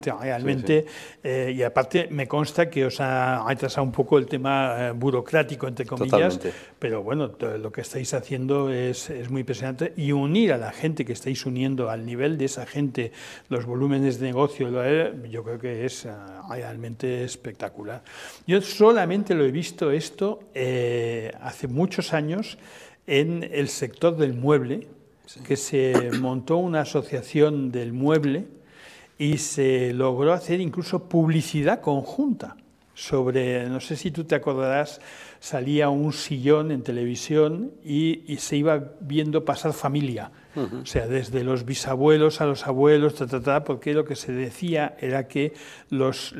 Realmente, y aparte me consta que os ha retrasado un poco el tema burocrático, entre comillas, Totalmente. pero bueno, lo que estáis haciendo es muy impresionante, y unir a la gente que estáis uniendo al nivel de esa gente, los volúmenes de negocio, yo creo que es realmente espectacular. Yo solamente lo he visto esto hace muchos años en el sector del mueble, que se montó una asociación del mueble y se logró hacer incluso publicidad conjunta sobre, no sé si tú te acordarás, salía un sillón en televisión y se iba viendo pasar familia. O sea, desde los bisabuelos a los abuelos, porque lo que se decía era que los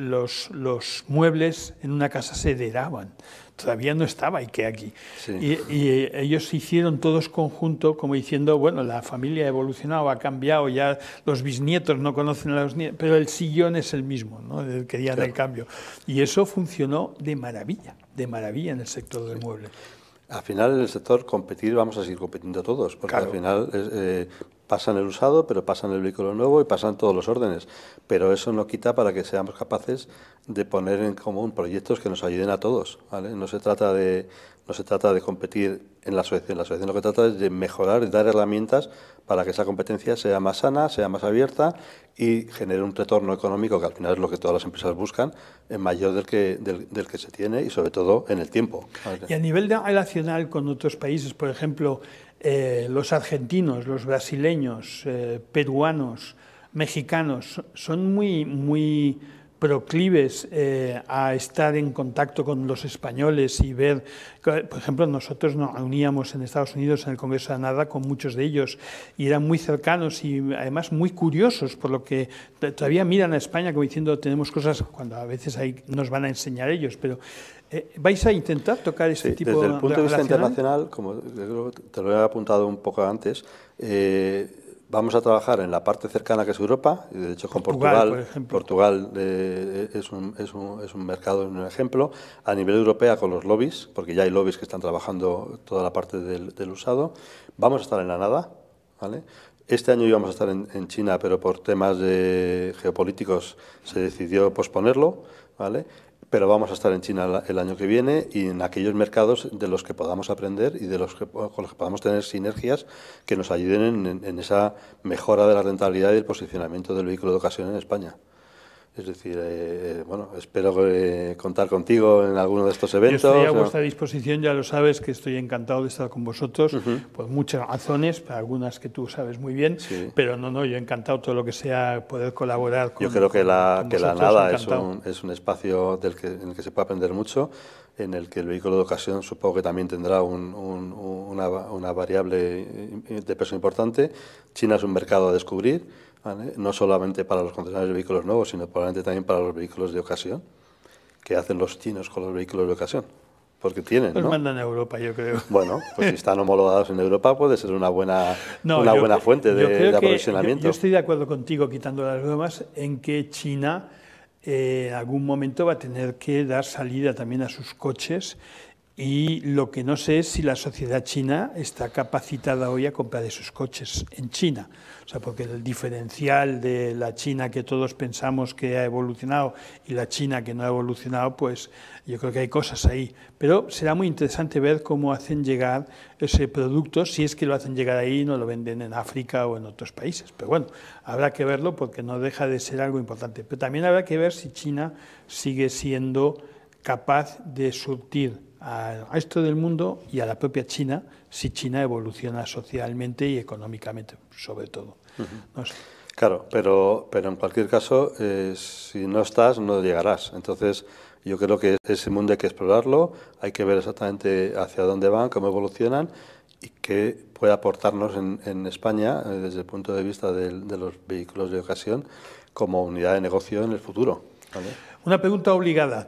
muebles en una casa se heredaban. Todavía no estaba IKEA aquí. Sí. Y ellos se hicieron todos conjunto, como diciendo, bueno, la familia ha evolucionado, ha cambiado, ya los bisnietos no conocen a los nietos, pero el sillón es el mismo, ¿no? Querían el cambio. Y eso funcionó de maravilla en el sector del mueble. Al final, en el sector competir, vamos a seguir compitiendo todos, porque Claro. al final pasan el usado, pero pasan el vehículo nuevo y pasan todos los órdenes. Pero eso no quita para que seamos capaces de poner en común proyectos que nos ayuden a todos, ¿vale? No se trata de competir en la asociación. La asociación lo que trata es de mejorar, de dar herramientas para que esa competencia sea más sana, sea más abierta y genere un retorno económico, que al final es lo que todas las empresas buscan, mayor del que se tiene y sobre todo en el tiempo, ¿vale? Y a nivel relacional con otros países, por ejemplo, los argentinos, los brasileños, peruanos, mexicanos, son muy proclives a estar en contacto con los españoles y ver, por ejemplo, nosotros nos reuníamos en Estados Unidos en el Congreso de Nada con muchos de ellos y eran muy cercanos y además muy curiosos, por lo que todavía miran a España como diciendo tenemos cosas, cuando a veces ahí nos van a enseñar ellos, pero ¿vais a intentar tocar este tipo de desde el punto de vista relacional? internacional, como creo que te lo he apuntado un poco antes, vamos a trabajar en la parte cercana que es Europa, y de hecho con Portugal. Por ejemplo. Portugal es un mercado, un ejemplo. A nivel europeo con los lobbies, porque ya hay lobbies que están trabajando toda la parte del usado. Vamos a estar en la nada, ¿vale? Este año íbamos a estar en China, pero por temas geopolíticos se decidió posponerlo, ¿vale? Pero vamos a estar en China el año que viene y en aquellos mercados de los que podamos aprender y con los que podamos tener sinergias que nos ayuden en esa mejora de la rentabilidad y el posicionamiento del vehículo de ocasión en España. Es decir, espero contar contigo en alguno de estos eventos. Yo estoy a vuestra disposición, ya lo sabes, que estoy encantado de estar con vosotros, por muchas razones, para algunas que tú sabes muy bien, pero yo encantado todo lo que sea poder colaborar con. Yo creo que la nada es un espacio en el que se puede aprender mucho, en el que el vehículo de ocasión supongo que también tendrá una variable de peso importante. China es un mercado a descubrir, ¿vale? No solamente para los concesionarios de vehículos nuevos, sino probablemente también para los vehículos de ocasión. ¿Qué hacen los chinos con los vehículos de ocasión? Porque tienen, Los ¿no? mandan a Europa, yo creo. Bueno, pues si están homologados en Europa puede ser una buena fuente de aprovisionamiento. Yo estoy de acuerdo contigo, quitando las bromas, en que China en algún momento va a tener que dar salida también a sus coches, y lo que no sé es si la sociedad china está capacitada hoy a comprar esos coches en China. O sea, porque el diferencial de la China que todos pensamos que ha evolucionado y la China que no ha evolucionado, pues yo creo que hay cosas ahí. Pero será muy interesante ver cómo hacen llegar ese producto, si es que lo hacen llegar ahí y no lo venden en África o en otros países. Pero bueno, habrá que verlo porque no deja de ser algo importante. Pero también habrá que ver si China sigue siendo capaz de surtir al resto del mundo y a la propia China, si China evoluciona socialmente y económicamente, sobre todo. No sé. Claro, pero en cualquier caso, si no estás, no llegarás. Entonces, yo creo que ese mundo hay que explorarlo, hay que ver exactamente hacia dónde van, cómo evolucionan y qué puede aportarnos en España desde el punto de vista de los vehículos de ocasión como unidad de negocio en el futuro, ¿vale? Una pregunta obligada.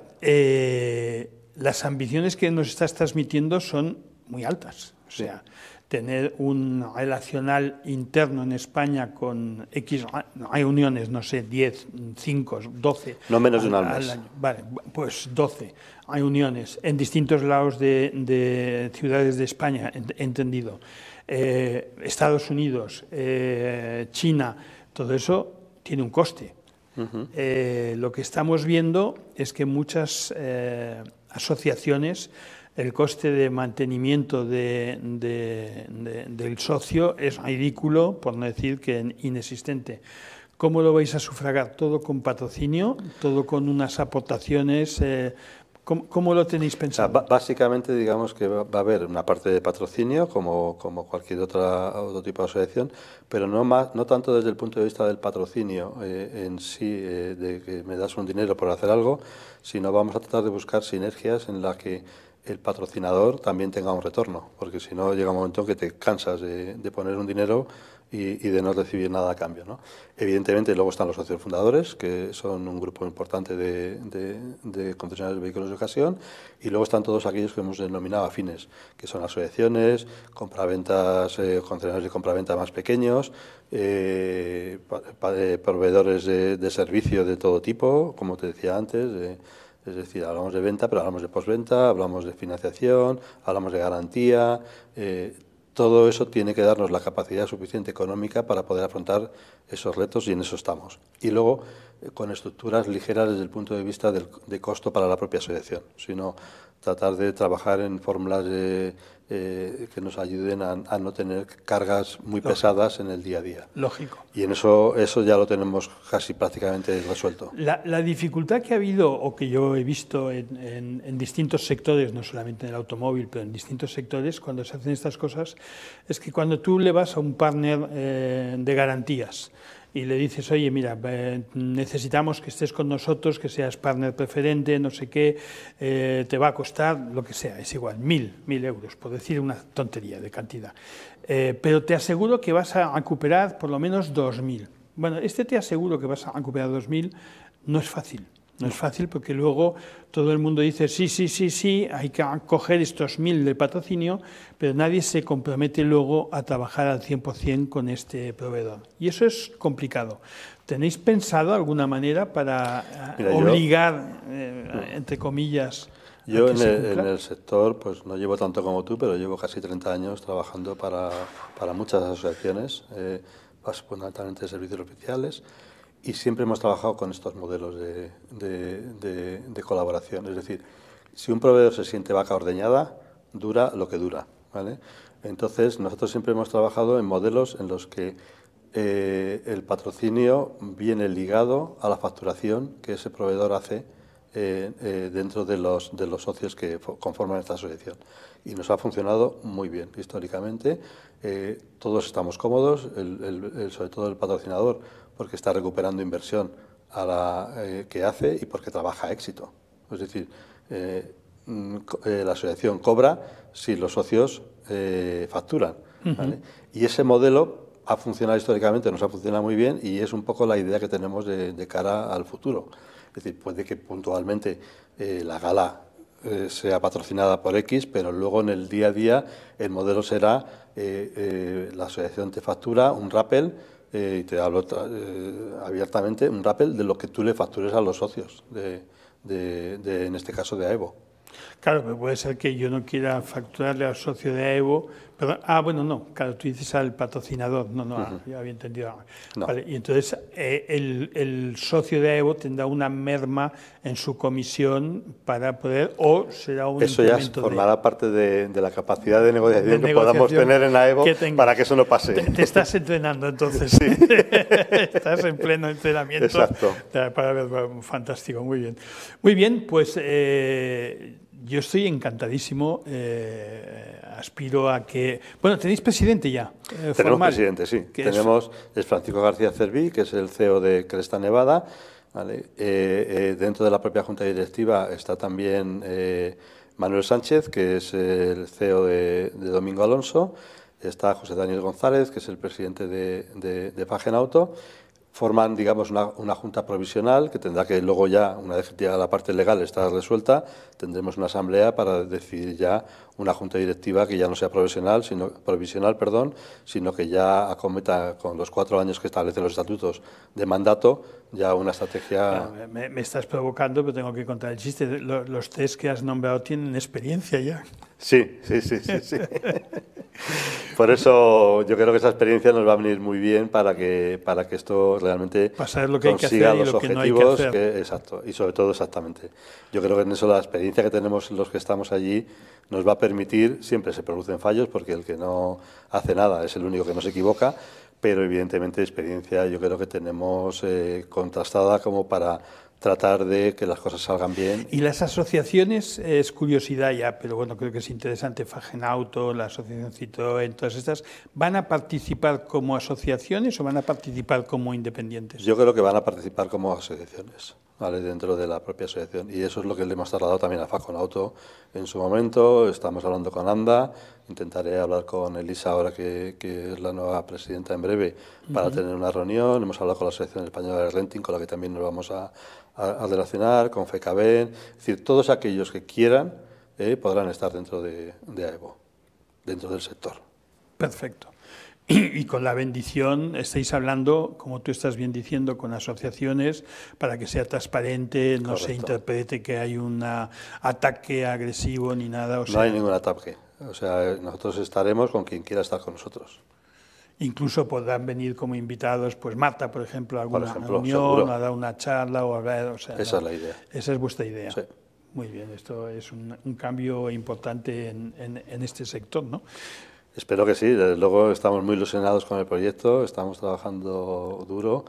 Las ambiciones que nos estás transmitiendo son muy altas. O sea, tener un relacional interno en España con X reuniones, no sé, 10, 5, 12. No menos de una al mes. Año. Vale, pues 12 reuniones en distintos lados de ciudades de España, entendido. Estados Unidos, China, todo eso tiene un coste. Lo que estamos viendo es que muchas asociaciones, el coste de mantenimiento del socio es ridículo, por no decir que inexistente. ¿Cómo lo vais a sufragar? ¿Todo con patrocinio? ¿Todo con unas aportaciones? ¿Cómo lo tenéis pensado? O sea, básicamente, digamos que va a haber una parte de patrocinio, como cualquier otro tipo de asociación, pero no tanto desde el punto de vista del patrocinio en sí, de que me das un dinero por hacer algo, sino vamos a tratar de buscar sinergias en las que el patrocinador también tenga un retorno, porque si no llega un momento en que te cansas de poner un dinero y de no recibir nada a cambio, ¿no? Evidentemente luego están los socios fundadores, que son un grupo importante de concesionarios de vehículos de ocasión, y luego están todos aquellos que hemos denominado afines, que son asociaciones, compraventas, concesionarios de compraventa más pequeños, proveedores de servicio de todo tipo, como te decía antes, es decir, hablamos de venta, pero hablamos de postventa, hablamos de financiación, hablamos de garantía. Todo eso tiene que darnos la capacidad suficiente económica para poder afrontar esos retos y en eso estamos. Y luego, con estructuras ligeras desde el punto de vista de costo para la propia asociación, sino tratar de trabajar en fórmulas que nos ayuden a no tener cargas muy pesadas en el día a día. Lógico. Y en eso ya lo tenemos casi prácticamente resuelto. La dificultad que ha habido, o que yo he visto en distintos sectores, no solamente en el automóvil, pero en distintos sectores, cuando se hacen estas cosas, es que cuando tú le vas a un partner de garantías y le dices, oye, mira, necesitamos que estés con nosotros, que seas partner preferente, no sé qué, te va a costar lo que sea, es igual, 1.000 euros, por decir una tontería de cantidad. Pero te aseguro que vas a recuperar por lo menos 2.000. Bueno, te aseguro que vas a recuperar 2.000, no es fácil. No es fácil porque luego todo el mundo dice sí, hay que coger estos 1.000 de patrocinio, pero nadie se compromete luego a trabajar al 100% con este proveedor. Y eso es complicado. ¿Tenéis pensado alguna manera para obligar, entre comillas, yo en el sector, pues no llevo tanto como tú, pero llevo casi 30 años trabajando para muchas asociaciones, fundamentalmente de servicios oficiales, y siempre hemos trabajado con estos modelos de colaboración. Es decir, si un proveedor se siente vaca ordeñada, dura lo que dura, ¿vale? Entonces, nosotros siempre hemos trabajado en modelos en los que el patrocinio viene ligado a la facturación que ese proveedor hace dentro de los socios que conforman esta asociación. Y nos ha funcionado muy bien históricamente. Todos estamos cómodos, sobre todo el patrocinador, porque está recuperando inversión que hace y porque trabaja a éxito. Es decir, la asociación cobra si los socios facturan, ¿vale? Y ese modelo ha funcionado históricamente, nos ha funcionado muy bien y es un poco la idea que tenemos de cara al futuro. Es decir, puede que puntualmente la gala sea patrocinada por X, pero luego en el día a día el modelo será la asociación te factura un rappel, y te hablo abiertamente, un rappel de lo que tú le factures a los socios, en este caso de AEVO. Claro, pero puede ser que yo no quiera facturarle al socio de AEVO. Bueno, no, claro, tú dices al patrocinador. No, ya había entendido. No. Vale, y entonces el socio de AEVO tendrá una merma en su comisión para poder, o será un eso ya formará parte de la capacidad de negociación que podamos tener en AEVO para que eso no pase. Te estás entrenando entonces. Sí. Estás en pleno entrenamiento. Exacto. Para ver, fantástico, muy bien. Muy bien, pues yo estoy encantadísimo. Aspiro a que... Bueno, ¿tenéis presidente ya? Tenemos presidente, sí. Es Francisco García Cerví, que es el CEO de Cresta Nevada, ¿vale? Dentro de la propia Junta Directiva está también Manuel Sánchez, que es el CEO de Domingo Alonso. Está José Daniel González, que es el presidente de Fagen Auto. Forman, digamos, una junta provisional que tendrá que luego ya, una vez que ya la parte legal está resuelta, tendremos una asamblea para decidir ya una junta directiva que ya no sea provisional, sino que ya acometa con los 4 años que establecen los estatutos de mandato, ya una estrategia... Claro, me estás provocando, pero tengo que contar el chiste. Los 3 que has nombrado tienen experiencia ya. Sí. Por eso yo creo que esa experiencia nos va a venir muy bien para que esto realmente para saber lo que hay que consiga hacer y los lo que no hay que objetivos. hacer. Exacto, y sobre todo exactamente. Yo creo que en eso la experiencia que tenemos los que estamos allí nos va a permitir, siempre se producen fallos porque el que no hace nada es el único que no se equivoca, pero evidentemente experiencia yo creo que tenemos contrastada como para tratar de que las cosas salgan bien. Y las asociaciones, es curiosidad ya, pero bueno, creo que es interesante, Fagenauto, la Asociación Citroën, todas estas, ¿van a participar como asociaciones o van a participar como independientes? Yo creo que van a participar como asociaciones, ¿vale? Dentro de la propia asociación. Y eso es lo que le hemos trasladado también a Fagenauto en su momento. Estamos hablando con ANDA, intentaré hablar con Elisa ahora que es la nueva presidenta en breve para tener una reunión. Hemos hablado con la Asociación Española de Renting, con la que también nos vamos a relacionar, con FECABEN. Es decir, todos aquellos que quieran podrán estar dentro de AEVO, dentro del sector. Perfecto. Y con la bendición estáis hablando, como tú estás bien diciendo, con asociaciones para que sea transparente, no se interprete que hay un ataque agresivo ni nada. No hay ningún ataque. O sea, nosotros estaremos con quien quiera estar con nosotros. Incluso podrán venir como invitados, pues Marta, por ejemplo, a alguna reunión, seguro. a dar una charla o a ver. O sea, esa es la idea. Esa es vuestra idea. Sí. Muy bien, esto es un cambio importante en este sector, ¿no? Espero que sí, desde luego estamos muy ilusionados con el proyecto, estamos trabajando duro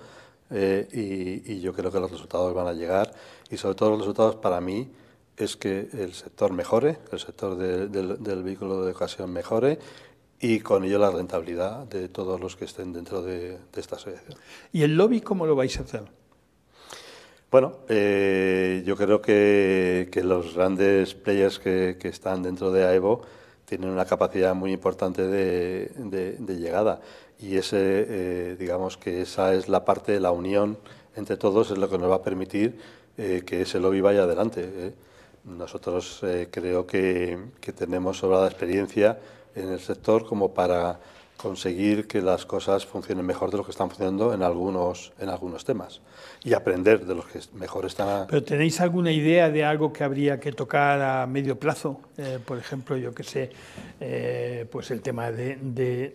y yo creo que los resultados van a llegar y sobre todo los resultados para mí es que el sector mejore, el sector del vehículo de ocasión mejore y con ello la rentabilidad de todos los que estén dentro de esta asociación. ¿Y el lobby cómo lo vais a hacer? Bueno, yo creo que los grandes players que están dentro de AEVO tienen una capacidad muy importante de llegada y digamos que esa es la parte de la unión entre todos, es lo que nos va a permitir que ese lobby vaya adelante. Nosotros creo que tenemos sobrada experiencia en el sector como para conseguir que las cosas funcionen mejor de lo que están funcionando en algunos temas y aprender de los que mejor están. ¿Pero tenéis alguna idea de algo que habría que tocar a medio plazo? Por ejemplo, yo qué sé, pues el tema de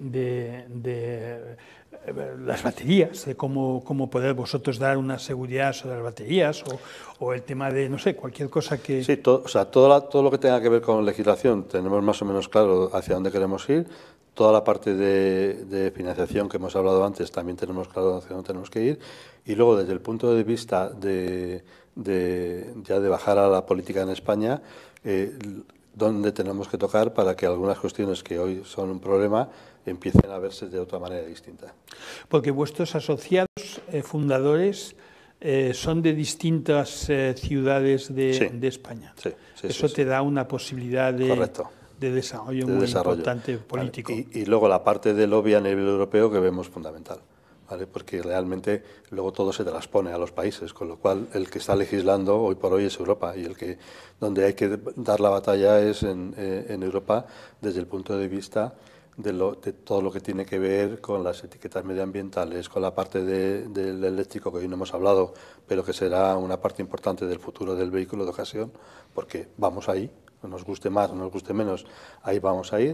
las baterías, de cómo poder vosotros dar una seguridad sobre las baterías o el tema de, no sé, cualquier cosa que... Sí, todo lo que tenga que ver con legislación tenemos más o menos claro hacia dónde queremos ir. Toda la parte de financiación que hemos hablado antes también tenemos claro hacia dónde tenemos que ir. Y luego, desde el punto de vista de bajar a la política en España, dónde tenemos que tocar para que algunas cuestiones que hoy son un problema empiecen a verse de otra manera distinta. Porque vuestros asociados fundadores son de distintas ciudades de España. Sí, Eso te da una posibilidad de... Correcto. De desarrollo muy importante político. Vale. Y luego la parte del lobby a nivel europeo que vemos fundamental, ¿vale? Porque realmente luego todo se transpone a los países, con lo cual el que está legislando hoy por hoy es Europa y donde hay que dar la batalla es en Europa desde el punto de vista de todo lo que tiene que ver con las etiquetas medioambientales, con la parte del eléctrico que hoy no hemos hablado, pero que será una parte importante del futuro del vehículo de ocasión, porque vamos ahí. Nos guste más o nos guste menos, ahí vamos a ir.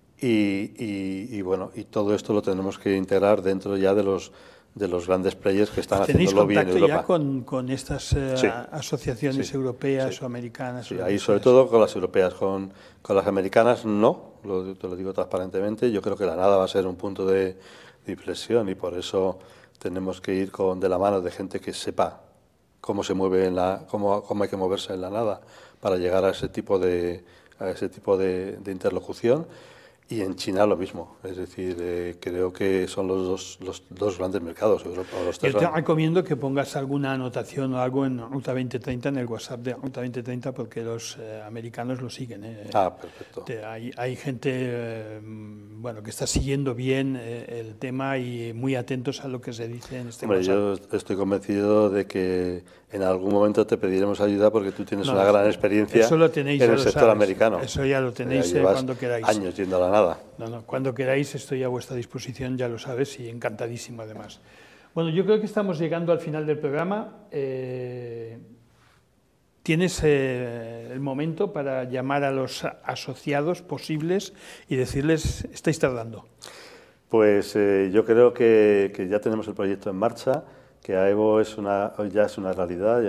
Y bueno, y todo esto lo tenemos que integrar dentro ya de los grandes players que están haciendo lobby en Europa. ¿Tenéis contacto ya con estas asociaciones europeas o americanas? Sí, ahí sobre todo con las europeas. Con las americanas no, te lo digo transparentemente. Yo creo que la NADA va a ser un punto de inflexión y por eso tenemos que ir de la mano de gente que sepa cómo se mueve cómo hay que moverse en la NADA para llegar a ese tipo de interlocución. Y en China lo mismo, es decir, creo que son los dos grandes mercados, Europa o los tres. Yo te recomiendo que pongas alguna anotación o algo en Ruta 2030, en el WhatsApp de Ruta 2030, porque los americanos lo siguen. Perfecto. Hay gente bueno, que está siguiendo bien el tema y muy atentos a lo que se dice en este WhatsApp. Yo estoy convencido de que en algún momento te pediremos ayuda porque tú tienes una gran experiencia en el sector americano. Eso ya lo tenéis cuando queráis. Años yendo a la NADA. No, cuando queráis estoy a vuestra disposición, ya lo sabes, y encantadísimo además. Bueno, yo creo que estamos llegando al final del programa. tienes el momento para llamar a los asociados posibles y decirles, estáis tardando. Pues yo creo que ya tenemos el proyecto en marcha, que AEVO ya es una realidad.